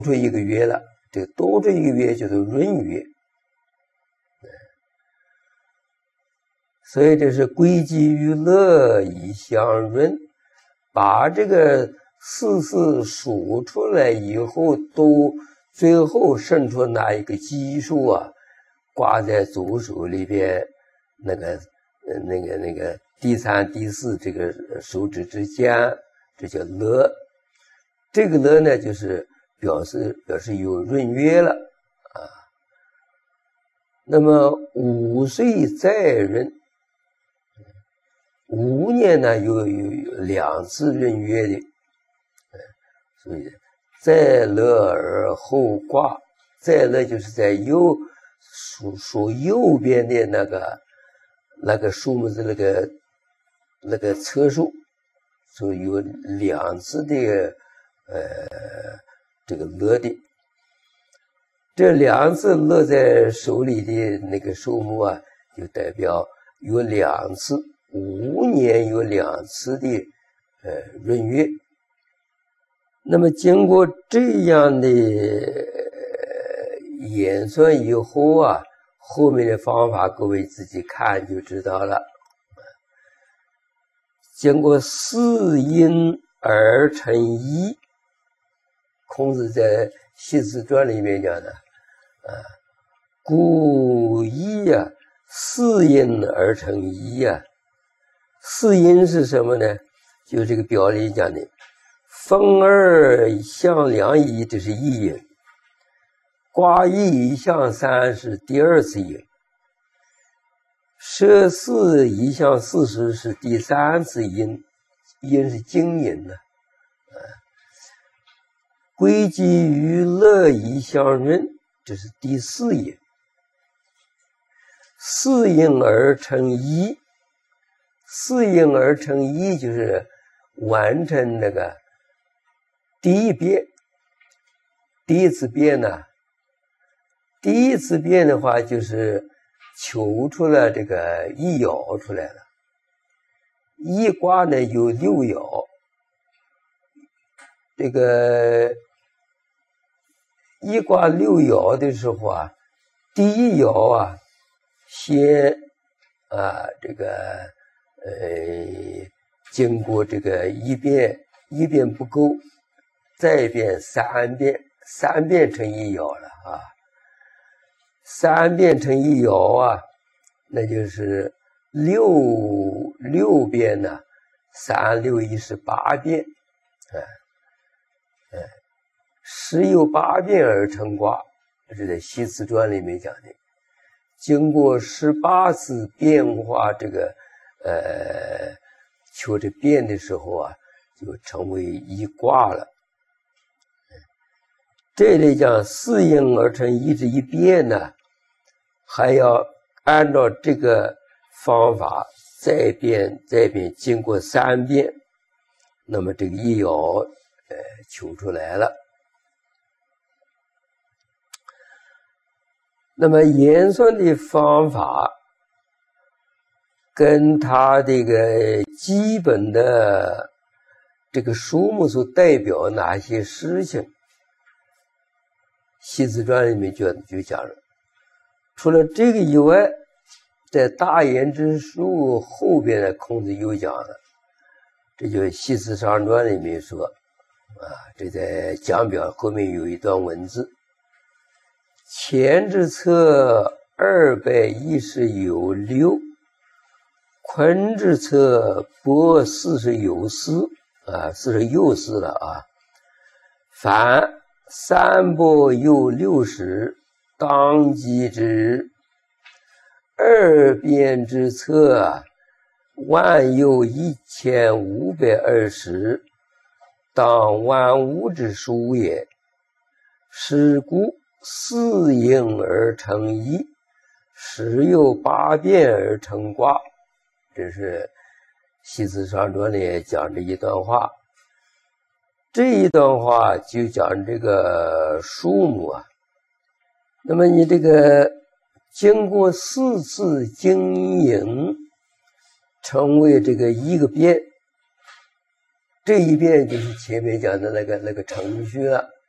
出一个月了，这个多出一个月就是闰月。所以这是归集于乐以相闰，把这个四四数出来以后，都最后生出那一个基数啊，挂在左手里边那个第三、第四这个手指之间，这叫乐。这个乐呢，就是表示有闰月了啊。那么5岁再闰，5年呢有2次闰月的，所以在乐而后卦，在乐就是在数右边的那个数目的那个侧数，所以有2次的这个乐的，这2次乐在手里的那个数目啊，就代表有2次，5年有2次的闰月。那么经过这样的演算以后啊，后面的方法各位自己看就知道了。经过4因而成一，孔子在《系辞传》里面讲的故一啊，4因而成一啊。4因是什么呢？就这个表里讲的风2向2一，这是一因；卦1向3是第2次因；射4 1向40是第3次因，因是经因呢。归集于乐以相闰，这是第4因。4因而成一，4因而成一就是完成那个第一变。第一次变呢，第一次变的话就是求出了这个一爻出来了。一卦呢有6爻，这个一卦6爻的时候啊，第一爻啊先这个经过这个一变不够，再变3变，3变成一爻了啊。3变成一爻啊，那就是6变呢，3、6、1是8变，10有8变而成卦，这是在《系辞传》里面讲的。经过18次变化，这个求着变的时候啊，就成为一卦了。这里讲4因而成一这一变呢，还要按照这个方法再变，经过3变，那么这个一爻求出来了。那么演算的方法跟它这个基本的这个数目所代表哪些事情，《系辞传》里面就讲了。除了这个以外，在大言之术后边的孔子又讲了，这就《系辞上传》里面说这在讲表后面有一段文字：前之策210有6，坤之策伯40有440又4了啊。凡3伯有60，当即之。2变之策万有1520，当万物之数也。是故4因而成一，10有8变而成卦。这是《系辞上传》里讲这一段话。这一段话就讲这个数目啊。那么你这个经过4次经营，成为这个一个变，这一变就是前面讲的那个程序了。